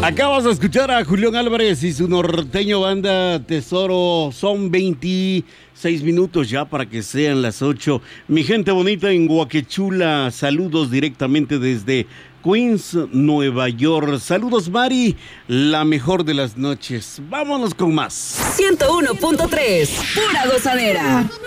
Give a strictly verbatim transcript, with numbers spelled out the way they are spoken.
Acabas de escuchar a Julián Álvarez y su norteño banda Tesoro. Son veintiséis minutos ya para que sean las ocho. Mi gente bonita en Guaquechula, saludos directamente desde Queens, Nueva York. Saludos, Mari, la mejor de las noches. Vámonos con más. ciento uno punto tres, pura gozadera.